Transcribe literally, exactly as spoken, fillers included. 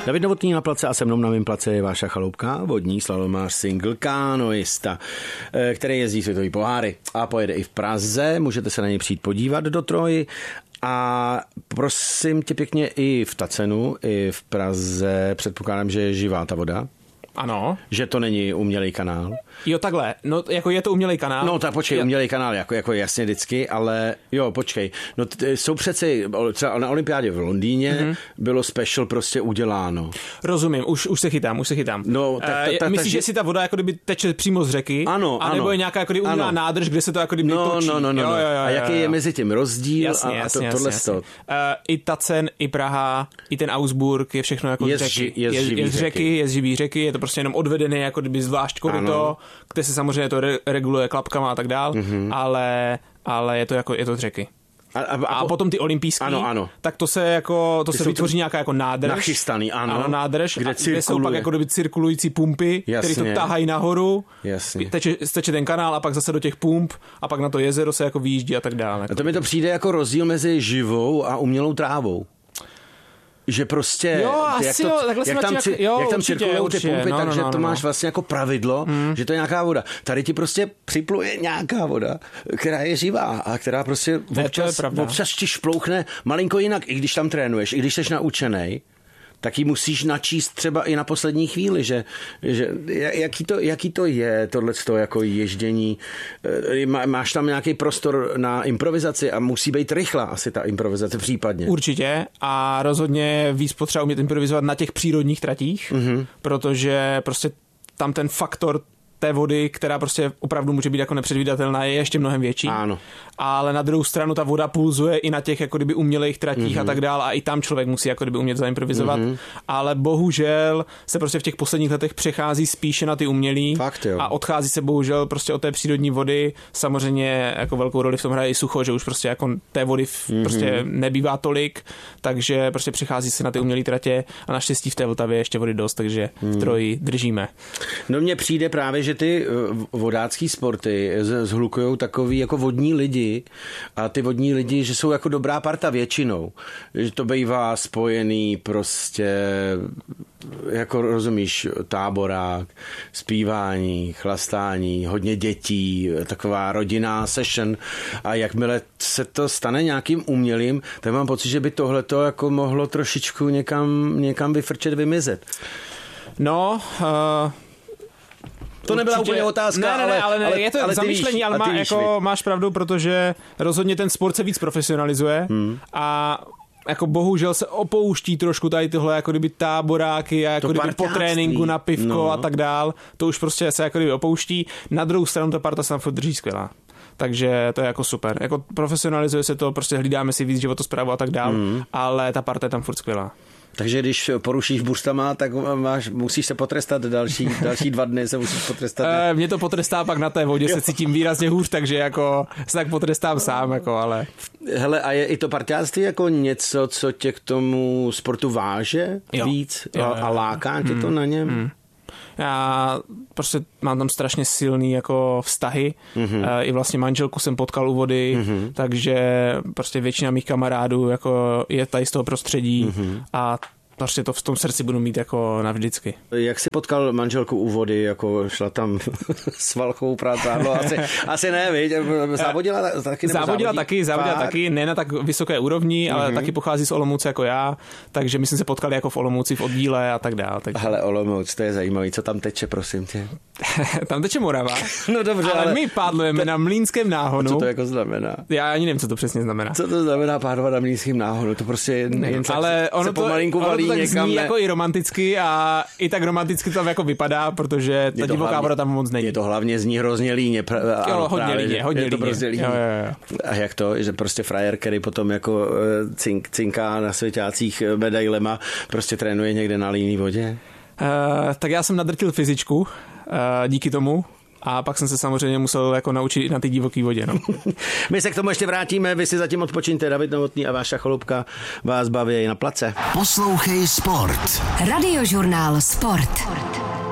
David Novotný na place a se mnou na mým place je Váša Chaloupka, vodní slalomář, single, kanoista, který jezdí světový poháry a pojede i v Praze. Můžete se na něj přijít podívat do Troji. A prosím tě pěkně, i v Tacenu, i v Praze předpokládám, že je živá ta voda. Ano. Že to není umělej kanál. Jo, takhle. No, jako je to umělej kanál. No, tak počkej, umělej kanál, jako, jako jasně vždycky, ale jo, počkej. No, t- jsou přeci, třeba na olympiádě v Londýně mm-hmm. bylo special prostě uděláno. Rozumím, už, už se chytám, už se chytám. No, tak, ta, ta, uh, myslíš, ta, že si ta voda jako kdyby teče přímo z řeky? Ano, ano. A nebo je nějaká jako kdyby umělá nádrž, kde se to jako kdyby no, točí? No, no, no, jo, jo, jo, a jaký jo, jo. je mezi tím rozdíl jasně, a, a jasně, to, jasně, tohle jasně. to? Uh, I Tacen, i Praha, i ten Augsburg je všechno jako je z řeky. Je, je, je z řeky, je z živý řeky, je to prostě jenom odvedený jako kdyby zvlášť koryto, kde se samozřejmě to re- reguluje klapkama a tak dál, mm-hmm. ale, ale je to jako je to z řeky. A, a, a, a potom ty olympijský, ano, ano. tak to se jako to ty se vytvoří nějaká jako nádrž. Nachystaný, ano. Ano, nádrž, kde, kde jsou pak jako kdyby cirkulující pumpy, které to tahají nahoru. Jasně. Teče, teče ten kanál a pak zase do těch pump a pak na to jezero se jako vyjíždí a tak dále. A to mi to přijde jako rozdíl mezi živou a umělou trávou. Že prostě, jo, jak, to, jo, jak tam, jak, jo, jak tam určitě, cirkulují ty určitě, pumpy, no, takže no, no, to no. máš vlastně jako pravidlo, mm. že to je nějaká voda. Tady ti prostě připluje nějaká voda, která je živá a která prostě občas, občas ti šplouchne malinko jinak, i když tam trénuješ, i když jsi naučenej, tak ji musíš načíst třeba i na poslední chvíli, že, že jaký, to, jaký to je tohleto jako ježdění, Má, máš tam nějaký prostor na improvizaci a musí být rychlá asi ta improvizace případně. Určitě a rozhodně víc potřeba umět improvizovat na těch přírodních tratích, mm-hmm. protože prostě tam ten faktor té vody, která prostě opravdu může být jako nepředvídatelná, je ještě mnohem větší. Ano. Ale na druhou stranu ta voda pulzuje i na těch jako kdyby umělejch tratích mm-hmm. a tak dál a i tam člověk musí jako kdyby umět zaimprovizovat. Mm-hmm. Ale bohužel se prostě v těch posledních letech přechází spíše na ty umělý. Fakt, jo. A odchází se bohužel prostě od té přírodní vody. Samozřejmě jako velkou roli v tom hraje i sucho, že už prostě jako té vody mm-hmm. prostě nebývá tolik, takže prostě přechází se na ty umělé tratě a naštěstí v té Vltavě je ještě vody dost, takže mm. v Troji držíme. No mně přijde právě, že ty vodácký sporty zhlukujou takový jako vodní lidi a ty vodní lidi, že jsou jako dobrá parta většinou. Že to bývá spojený prostě jako rozumíš, táborák, zpívání, chlastání, hodně dětí, taková rodinná session a jakmile se to stane nějakým umělým, tak mám pocit, že by tohleto jako mohlo trošičku někam, někam vyfrčet, vymizet. No, uh... To nebyla určitě, úplně otázka, ne, ne, ne, ale, ale, ale je to ale zamýšlení, víš, ale má, víš, jako, máš pravdu, protože rozhodně ten sport se víc profesionalizuje hmm. a jako bohužel se opouští trošku tady tyhle jako kdyby táboráky a jako kdyby po tréninku na pivko no. a tak dál. To už prostě se jako kdyby opouští. Na druhou stranu ta parta se tam furt drží skvělá. Takže to je jako super. Jako profesionalizuje se to, prostě hlídáme si víc životosprávu a tak dál, hmm. ale ta parta je tam furt skvělá. Takže když porušíš burstama, tak máš, musíš se potrestat další, další dva dny se musíš potrestat. E, mě to potrestá pak na té vodě, se cítím výrazně hůř, takže jako se tak potrestám sám, jako, ale... Hele, a je i to parťáctví jako něco, co tě k tomu sportu váže jo. víc jo, jo, jo. a láká tě hmm. to na něm? Hmm. Já prostě mám tam strašně silný jako vztahy. Mm-hmm. I vlastně manželku jsem potkal u vody, mm-hmm. takže prostě většina mých kamarádů jako je tady z toho prostředí mm-hmm. a prostě to v tom srdci budu mít jako navždycky. Jak jsi potkal manželku u vody, jako šla tam s valchou prátádlo? Asi, asi ne, viď? Závodila taky? Závodila taky, závodila Pár. taky, ne na tak vysoké úrovni, ale mm-hmm. taky pochází z Olomouce jako já, takže my jsme se potkali jako v Olomouci v oddíle a tak dále. Takže... Hele, Olomouc, to je zajímavý, co tam teče, prosím tě? Tam teče Morava. No dobře, ale, ale my pádlujeme to... na Mlýnském náhonu. A co to jako znamená? Já ani nevím, co to přesně znamená. Co to znamená pádlovat na Mlýnském náhonu? To prostě jen ale ono to, ono to tak zní ne... jako i romanticky a i tak romanticky to tam jako vypadá, protože ta divoká hlavně, voda tam moc není. Je to hlavně zní hrozně líně. Pr- jo, hodně právě, líně, hodně líně. Prostě líně. Jo, jo, jo. A jak to, že prostě frajer, který potom jako cink, cinká na svěťácích medailema, prostě trénuje někde na líný vodě? Uh, tak já jsem nadrtil fyzičku uh, díky tomu. A pak jsem se samozřejmě musel jako naučit i na té divoké vodě. No. My se k tomu ještě vrátíme, vy si zatím odpočiňte. David Novotný a Váša Chaloupka vás baví na place. Poslouchej sport. Radiožurnál Sport.